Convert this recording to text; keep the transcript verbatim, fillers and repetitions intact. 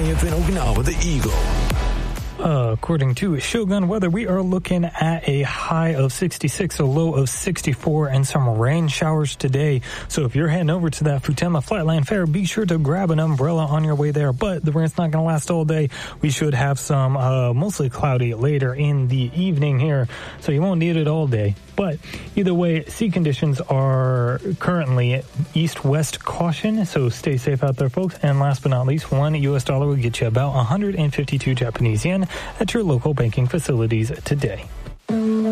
F N Okinawa, the Eagle. Uh, according to Shogun Weather, we are looking at a high of sixty-six, a low of sixty-four, and some rain showers today. So if you're heading over to that Futema Flatland Fair, be sure to grab an umbrella on your way there. But the rain's not going to last all day. We should have some uh, mostly cloudy later in the evening here, so you won't need it all day. But either way, sea conditions are currently east-west caution, so stay safe out there, folks. And last but not least, one U S dollar will get you about one hundred fifty-two Japanese yen at your local banking facilities today.